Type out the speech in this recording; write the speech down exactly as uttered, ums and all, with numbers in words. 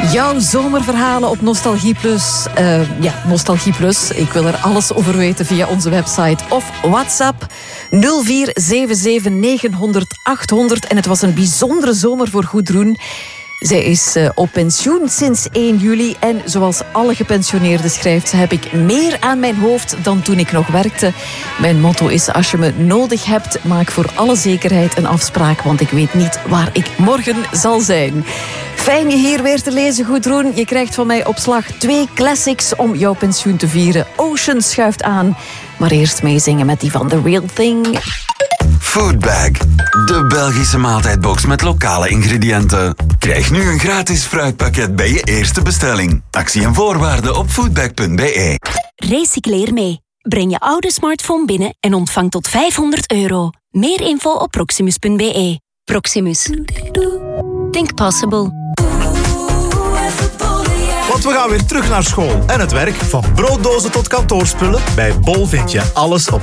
Jouw zomerverhalen op Nostalgie Plus. Uh, ja, Nostalgie Plus. Ik wil er alles over weten via onze website of WhatsApp. nul vier zeven zeven negen nul nul acht nul nul. En het was een bijzondere zomer voor Gudrun. Zij is uh, op pensioen sinds één juli. En zoals alle gepensioneerden schrijft ze, heb ik meer aan mijn hoofd dan toen ik nog werkte. Mijn motto is, als je me nodig hebt, maak voor alle zekerheid een afspraak, want ik weet niet waar ik morgen zal zijn. Fijn je hier weer te lezen, Gudrun. Je krijgt van mij op slag twee classics om jouw pensioen te vieren. Ocean schuift aan. Maar eerst meezingen met die van The Real Thing. Foodbag, de Belgische maaltijdbox met lokale ingrediënten. Krijg nu een gratis fruitpakket bij je eerste bestelling. Actie en voorwaarden op foodbag punt b e. Recycleer mee. Breng je oude smartphone binnen en ontvang tot vijfhonderd euro. Meer info op proximus punt b e. Proximus. Think possible. Want we gaan weer terug naar school en het werk. Van brooddozen tot kantoorspullen. Bij Bol vind je alles op